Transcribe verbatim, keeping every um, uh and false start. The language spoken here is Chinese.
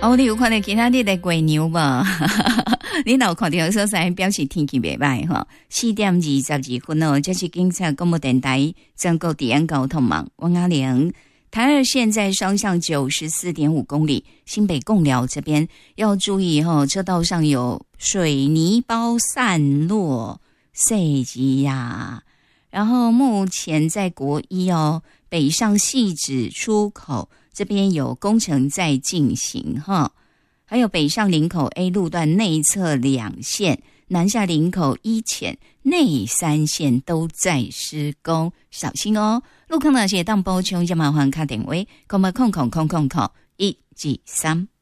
哦，你有看到其他的的鬼牛吧？你若有看到所在表示天气袂歹哈。四点二十二分哦，这是警察广播电台全国治安交通网王阿玲。台二线在双向 九十四点五 公里，新北贡寮这边要注意哈，车道上有水泥包散落碎机呀。然后目前在国一哦，北上汐止出口这边有工程在进行哈。还有北上林口 A 路段内侧两线，南下林口一浅内三线都在施工，小心哦。路况那些当补充就麻烦打电话，空八空空空空空一二三。